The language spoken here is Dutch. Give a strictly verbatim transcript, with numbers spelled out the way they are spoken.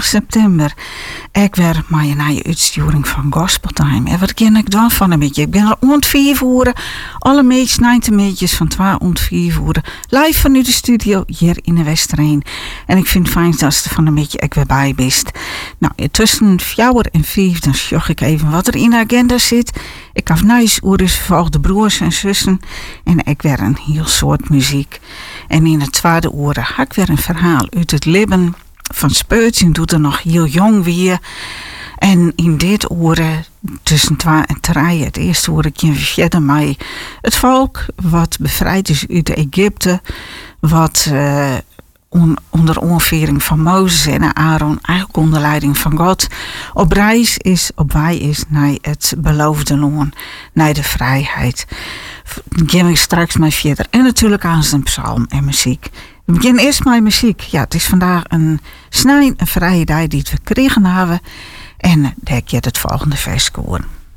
september. Ik weer maar naar je uitsturing van Gospeltime. En wat ken ik dan van een beetje? Ik ben er rond vier uur. Alle meetjes, negentig meetjes van twee rond vier uur. Live vanuit de studio hier in de Westerheen. En ik vind het fijn dat je van een beetje ik weer bij bent. Nou, tussen vier en vijf dan sjoch ik even wat er in de agenda zit. Ik heb nice oer dus vervolgde broers en zussen. En ik weer een heel soort muziek. En in het tweede uur heb ik weer een verhaal uit het leven van Speuts. En doet er nog heel jong weer. En in dit uur, tussen twee en drie, het eerste uur, ik verder mij het volk wat bevrijd is uit Egypte. Wat uh, on, onder onvering van Mozes en Aaron, eigenlijk onder leiding van God, op reis is, op wij is naar het beloofde loon, naar de vrijheid. Gaan we straks maar verder. En natuurlijk aan zijn psalm en muziek. We beginnen eerst met muziek. Ja, het is vandaag een snij, een vrije dag die we gekregen hebben. En daar heb je het volgende vers horen.